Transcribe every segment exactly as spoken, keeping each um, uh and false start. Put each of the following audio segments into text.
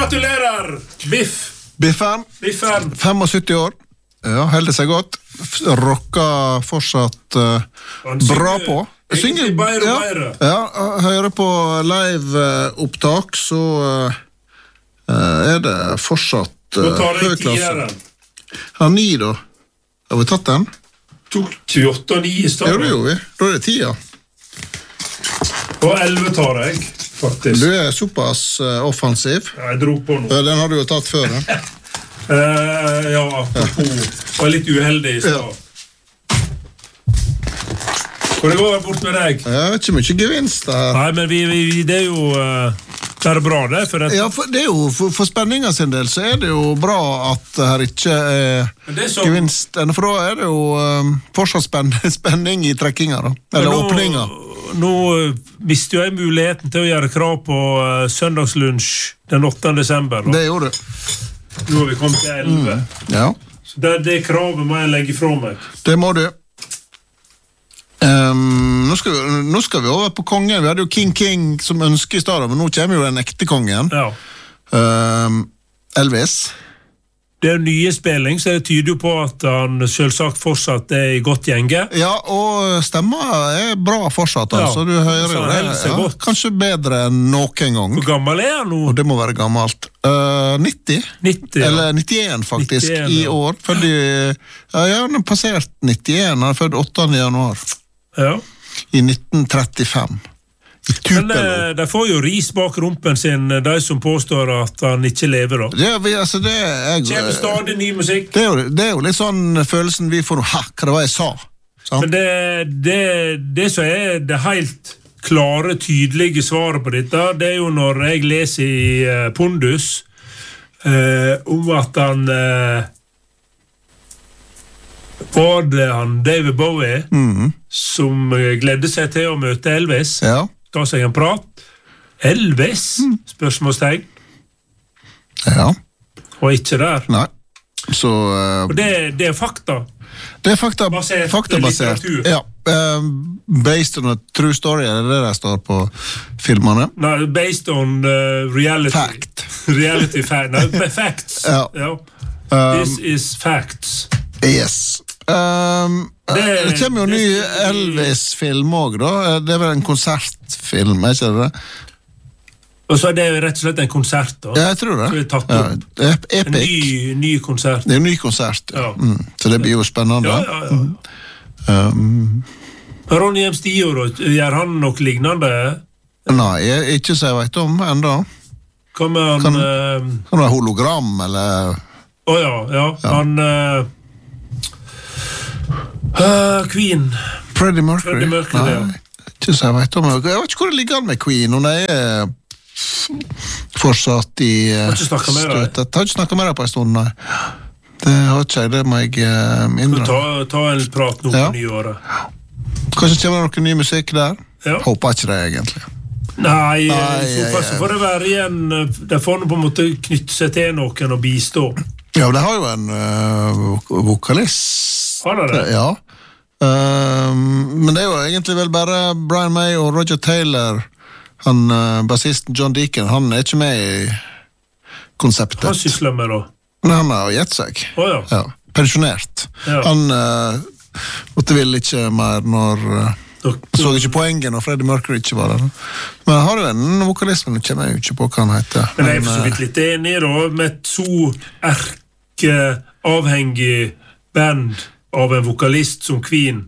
Gratulerer, Biff. Biffen, Biffen. syttifem år. Ja, heldig seg godt. Rocker fortsatt uh, bra på. Synger bedre og bedre. Ja, ja, hører på live-opptak, så uh, er det fortsatt uh, høy klasse. Ja, ni da. Har vi tatt den? Tok tjueåtte og ni i stedet. Ja, det gjorde vi. Da er det ti, ja. Og elleve tar jeg, faktisk. Du er såpass uh, offensiv. Ja, jeg dro på nå. Ja, den har du jo tatt før, ja. Uh, ja, apropos, var litt uheldig i sted. Ja. Hvor det går bort med deg? Ja, ikke mye gevinst her. Nei, men vi, vi, det er jo uh, det er bra det. For, ja, for, det er jo, for, for spenninga sin del så er det jo bra at her ikke er, er som, gevinst. For da er det jo um, fortsatt spenn, spenning i trekkinga da. Eller nå, åpninga. Nå visste jo jeg muligheten til å gjøre krav på uh, søndagslunsj den åttende desember. Da. Det gjorde du. Nå har vi kommet til elleve. Mm, ja. Så det, det kravet må jeg legge fra meg. Det må du. Um, nå, skal vi, nå skal vi over på kongen. Vi hadde jo King King som ønske i stedet, men nå kommer jo den ekte kongen. Ja. Um, Elvis. Det er nye spilling, så det tyder jo på at han selvsagt fortsatt er i godt gjenge. Ja, og stemmer er bra fortsatt, altså. Ja, du hører jo det. Ja, kanskje bedre enn noen gang. Hvor gammel er han nå? Og det må være gammelt. Uh, nitti. nitti, ja. Eller nittien faktisk, nittien, i ja. år. Fordi, ja, jeg har passert nittien, han er født åttende januar. Ja. I nitten trettifem. Men eh, de får jo ris bak rumpen sin, de som påstår at han ikke lever da. Det, vi, altså, det er... Kjem stadig ny musikk. Det er, jo, det er jo litt sånn følelsen vi får, ha, hva det var jeg sa. Sant? Men det, det, det som er det helt klare, tydelige svaret på dette, det er jo når jeg leser i uh, Pondus uh, om at han uh, var det han David Bowie mm-hmm. som gledde seg til å møte Elvis. Ja. Ta seg en prat. Elvis? Mm. Spørsmålstegn. Ja. Og ikke der. Nei. Så... Uh, og det, det er fakta. Det er fakta, basert, faktabasert. Ja. Uh, based on a true story, er det det der står på filmene? Nei, based on uh, reality. Fact. Reality fact. Nei, facts. Ja. Ja. Um, This is facts. Yes. Um, det, det kommer jo ny Elvis-film også da. Det er vel en konsertfilm, er ikke det? Og så er det rett og slett en konsert da. Ja, jeg tror det. Så vi har tatt opp ja, en ny, ny konsert. Det er en ny konsert, ja. Mm. Så det blir jo spennende. Ja, ja, ja. Um, Ronny M. Stior, gjør han nok lignende? Nei, jeg, ikke så jeg vet om enda. Kan han... Kan, uh, kan det være hologram, eller... Å oh, ja, ja, ja. Han... Uh, Uh, Queen Freddie Mercury, Freddie Mercury Nei, ikke så jeg vet om jeg vet ikke hvor det ligger an med Queen. Hun er fortsatt i uh, støtet. Jeg har ikke snakket med deg på en stund, nei. Det har ikke jeg, det må jeg uh, mindre. Ta, ta en prat nå på ja. nyåret. Kanskje kommer det noe ny musikk der? Ja. Håper ikke det egentlig. Nei, nei så, ja, så får det være igjen. De får på en måte knytte seg til noen og bistå. Ja, det har jo en uh, vokalist. Har det det? Ja. Uh, men det er jo egentlig vel bare Brian May og Roger Taylor. Han, uh, bassisten John Deacon, han er ikke med i konseptet. Han sysler med da? Men han har gitt seg. Oh, ja. Ja, pensjonert. Ja. Han uh, måtte vil ikke mer når... Uh, Han så ikke poenget når Freddie Mercury ikke var der. Men har du en vokalist, men du kommer jo ikke på hva han heter. Men jeg er for så vidt litt enig da, med et så erkeavhengig band av en vokalist som Queen,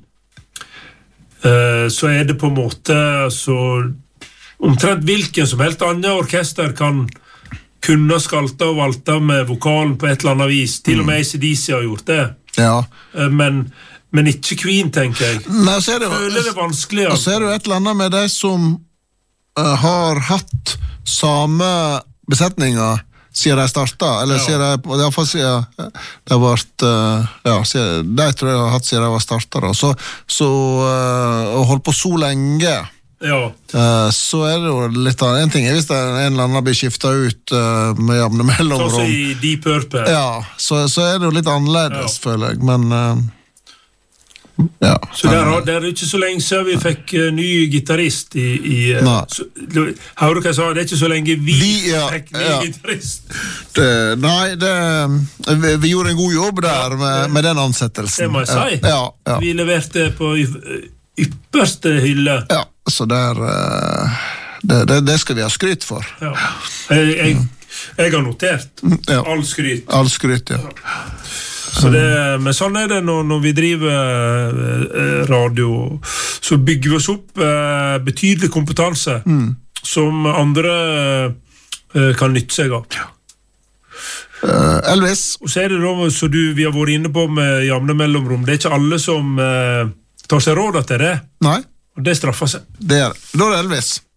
så er det på en måte så omtrent hvilken som helst annen orkester kan kunne skalte og valte med vokalen på et eller annet vis. Til og med A C D C har gjort det. Ja. Men Men ikke Queen, tenker jeg. Nei, så er det, føler det vanskelig. Og så er det jo et eller annet med de som uh, har hatt samme besetninger siden de startet, eller ja. siden de, i hvert fall siden de har vært, uh, ja, siden, de tror jeg har hatt siden de var startet, da. Så, så uh, å holde på så lenge, ja. uh, så er det jo litt av en ting. Hvis det er en eller annen blir skiftet ut uh, med jevne mellomrom. Sånn som i Deep Purple. Ja, så, så er det jo litt annerledes, ja. føler jeg, men... Uh, Ja. Så der, har- der er det ikke så lenge siden vi fikk uh, ny gitarist i... i uh, Nei. så, hører du hva jeg sa? Det er ikke så lenge vi, Vi, ja, fikk ny ja. gitarist. Det, nei, det, vi, vi gjorde en god jobb der med, med den ansettelsen. Det må jeg si. Ja, ja, Vi leverte på y- ypperste hylle. ja. Så der uh, det, det, det skal vi ha skryt for. Ja. Jeg, jeg, jeg har notert Ja. all skryt. All skryt, ja. Så det, men sånn er det når, når vi driver eh, radio, så bygger vi oss opp eh, betydelig kompetanse Mm. som andre eh, kan nytte seg av. Uh, Elvis, Og så er det da, så du, vi har vært inne på med jevne mellomrom, det er ikke alle som eh, tar seg råd til det, nei, og det straffer seg. det er det. Da er det Elvis.